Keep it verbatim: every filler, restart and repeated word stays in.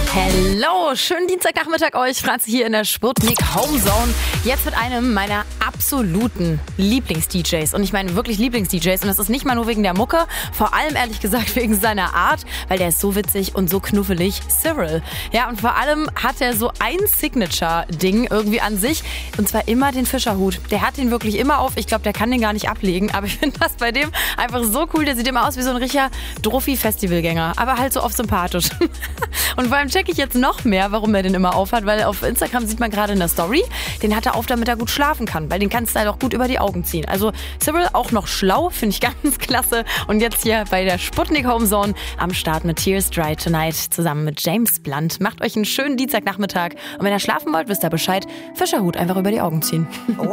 Hello, schönen Dienstagnachmittag euch. Franzi hier in der Sputnik Homezone. Jetzt mit einem meiner absoluten Lieblings-D Js. Und ich meine wirklich Lieblings-D Js. Und das ist nicht mal nur wegen der Mucke. Vor allem ehrlich gesagt wegen seiner Art. Weil der ist so witzig und so knuffelig. Cyril. Ja, und vor allem hat er so ein Signature-Ding irgendwie an sich. Und zwar immer den Fischerhut. Der hat den wirklich immer auf. Ich glaube, der kann den gar nicht ablegen. Aber ich finde das bei dem einfach so cool. Der sieht immer aus wie so ein richtiger Druffi-Festivalgänger. Aber halt so oft sympathisch. Und vor allem checke ich jetzt noch mehr, warum er den immer aufhat, weil auf Instagram sieht man gerade in der Story, den hat er auf, damit er gut schlafen kann, weil den kannst du halt auch gut über die Augen ziehen. Also Cyril auch noch schlau, finde ich ganz klasse. Und jetzt hier bei der Sputnik Homezone am Start mit Tears Dry Tonight zusammen mit James Blunt. Macht euch einen schönen Dienstagnachmittag und wenn ihr schlafen wollt, wisst ihr Bescheid, Fischerhut einfach über die Augen ziehen.